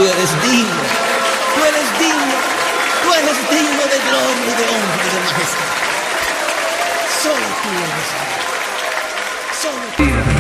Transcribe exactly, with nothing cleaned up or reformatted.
tú eres digno, tú eres digno, tú eres digno de gloria y de honra y de majestad. Solo tú eres digno, solo tú.